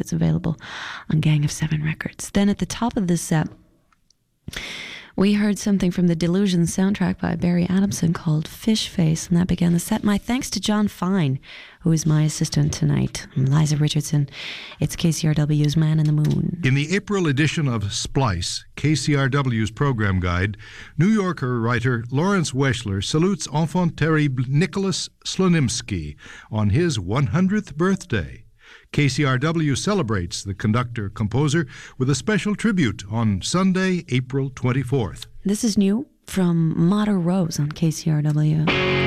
that's available on Gang of Seven Records. Then at the top of this set, we heard something from the Delusion soundtrack by Barry Adamson called Fish Face, and that began the set. My thanks to John Fine, who is my assistant tonight. I'm Liza Richardson. It's KCRW's Man in the Moon. In the April edition of Splice, KCRW's program guide, New Yorker writer Lawrence Weschler salutes enfant terrible Nicholas Slonimsky on his 100th birthday. KCRW celebrates the conductor-composer with a special tribute on Sunday, April 24th. This is new from Mater Rose on KCRW.